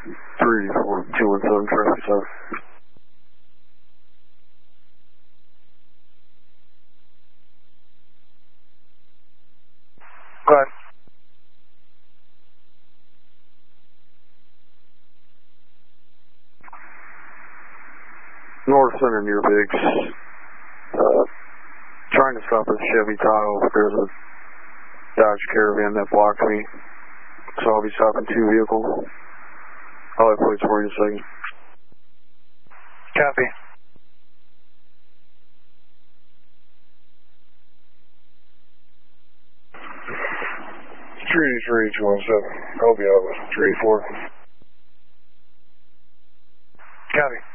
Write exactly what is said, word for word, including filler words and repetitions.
three four two one seven, traffic seven. Go ahead. North Center near Biggs. Uh, trying to stop at Chevy Tahoe, but there's a Dodge Caravan that blocked me. So I'll be stopping two vehicles. I'll have plates for you in a second. Copy. three three two one seven. I'll be out with three four. Copy.